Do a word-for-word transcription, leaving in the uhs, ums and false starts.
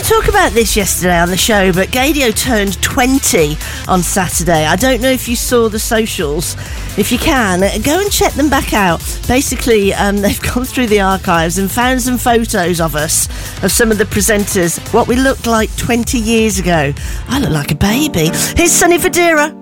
talk about this yesterday on the show, but Gaydio turned twenty on Saturday. I don't know if you saw the socials. If you can, go and check them back out. Basically, um, they've gone through the archives and found some photos of us, of some of the presenters, what we looked like twenty years ago. I look like a baby. Here's Sonny Fodera.